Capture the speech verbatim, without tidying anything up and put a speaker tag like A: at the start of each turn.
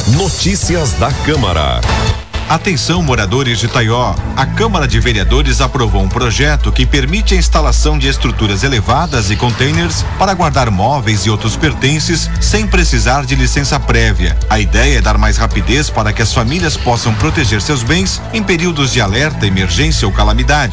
A: Notícias da Câmara.
B: Atenção, moradores de Taió. A Câmara de Vereadores aprovou um projeto que permite a instalação de estruturas elevadas e containers para guardar móveis e outros pertences sem precisar de licença prévia. A ideia é dar mais rapidez para que as famílias possam proteger seus bens em períodos de alerta, emergência ou calamidade.